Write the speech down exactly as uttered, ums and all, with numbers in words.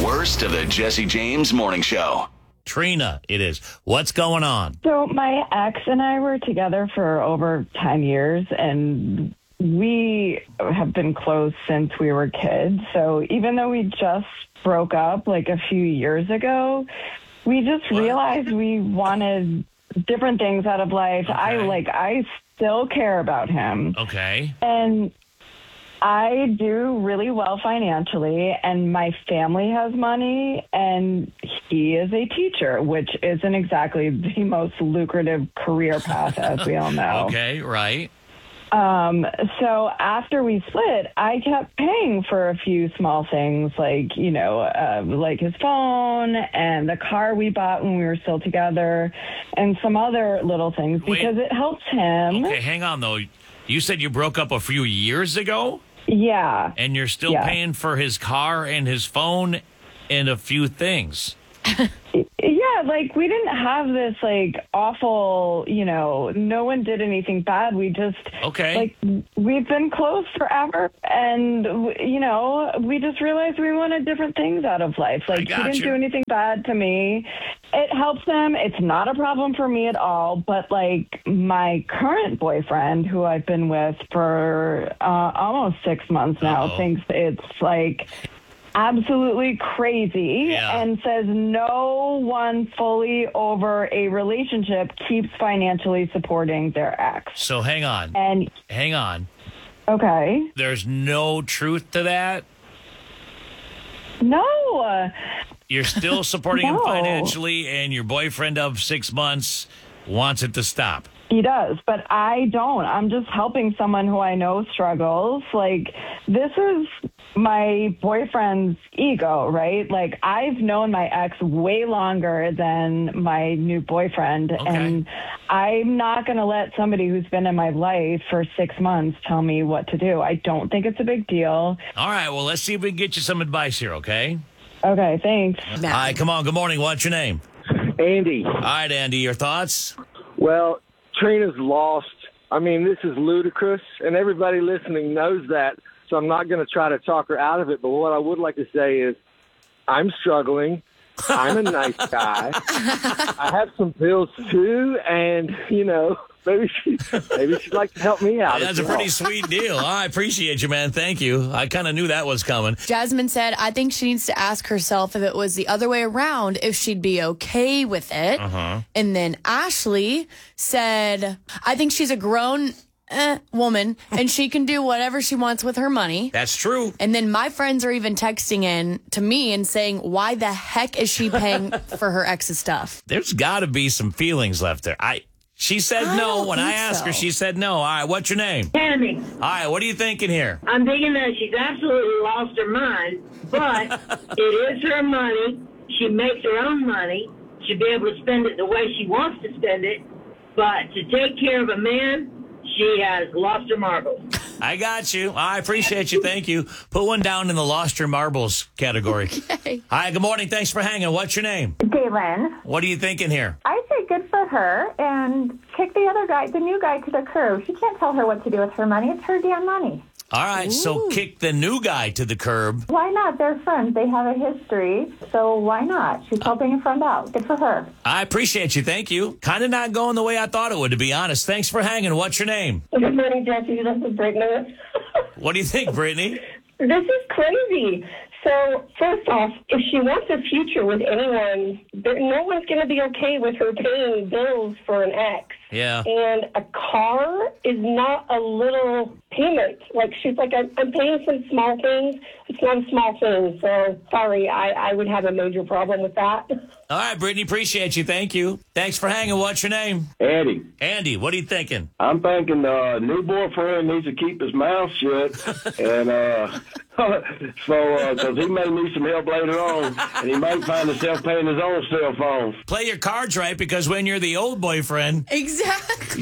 worst of the Jesse James Morning Show. Trina, it is. What's going on? So my ex and I were together for over ten years, and we have been close since we were kids. So even though we just broke up like a few years ago, we just What? realized we wanted different things out of life. Okay. I like, I still care about him. Okay. And I do really well financially, and my family has money, and he is a teacher, which isn't exactly the most lucrative career path, as we all know. Okay, right. Um, so after we split, I kept paying for a few small things, like, you know, uh, like his phone and the car we bought when we were still together, and some other little things, Wait. because it helps him. Okay, hang on, though. You said you broke up a few years ago? Yeah. And you're still Yeah. paying for his car and his phone and a few things. Yeah, like we didn't have this like awful, you know, no one did anything bad. We just, Okay. like, we've been close forever, and, w- you know, we just realized we wanted different things out of life. Like, he got didn't you. do anything bad to me. It helps him. It's not a problem for me at all. But, like, my current boyfriend, who I've been with for uh, almost six months now, Uh-oh. thinks it's like absolutely crazy Yeah. and says no one fully over a relationship keeps financially supporting their ex. So hang on. And Hang on. okay, There's no truth to that? no, uh, You're still supporting him No. financially, and your boyfriend of six months wants it to stop. he does, but I don't. I'm just helping someone who I know struggles. Like, this is my boyfriend's ego, right? Like, I've known my ex way longer than my new boyfriend, Okay. and I'm not going to let somebody who's been in my life for six months tell me what to do. I don't think it's a big deal. All right, well, let's see if we can get you some advice here, okay? Okay, thanks. All right, come on. Good morning. What's your name? Andy, All right, Andy, your thoughts? well, Trina's lost. I mean, this is ludicrous, and everybody listening knows that, so I'm not going to try to talk her out of it. But what I would like to say is I'm struggling. I'm a nice guy. I have some bills, too, and, you know, maybe, she, maybe she'd like to help me out. That's as a well. pretty sweet deal. I appreciate you, man. Thank you. I kind of knew that was coming. Jasmine said, I think she needs to ask herself if it was the other way around, if she'd be okay with it. Uh-huh. And then Ashley said, I think she's a grown eh, woman and she can do whatever she wants with her money. That's true. And then my friends are even texting in to me and saying, why the heck is she paying for her ex's stuff? There's got to be some feelings left there. I. She said I no. don't When I think asked her, so. she said no. All right, what's your name? Tammy, All right, what are you thinking here? I'm thinking that she's absolutely lost her mind, but it is her money. She makes her own money. She'll be able to spend it the way she wants to spend it. But to take care of a man, she has lost her marbles. I got you. I appreciate you. Thank you. Put one down in the lost your marbles category. Okay. Hi, good morning. Thanks for hanging. What's your name? Galen, What are you thinking here? I say good for her and kick the other guy, the new guy, to the curb. She can't tell her what to do with her money. It's her damn money. All right, so kick the new guy to the curb. Why not? They're friends. They have a history, so why not? She's helping a friend out. Good for her. I appreciate you. Thank you. Kind of not going the way I thought it would, to be honest. Thanks for hanging. What's your name? Good morning, Jesse. This is Brittany. What do you think, Brittany? This is crazy. So, first off, if she wants a future with anyone, there, no one's going to be okay with her paying bills for an ex. Yeah. And a car is not a little payment. Like, she's like, I'm, I'm paying some small things. It's not a small thing. So, sorry, I, I would have a major problem with that. All right, Brittany, appreciate you. Thank you. Thanks for hanging. What's your name? Andy, Andy, what are you thinking? I'm thinking the uh, new boyfriend needs to keep his mouth shut, and uh, so because he may need some help later on, and he might find himself paying his own cell phone. Play your cards right, because when you're the old boyfriend, Exactly.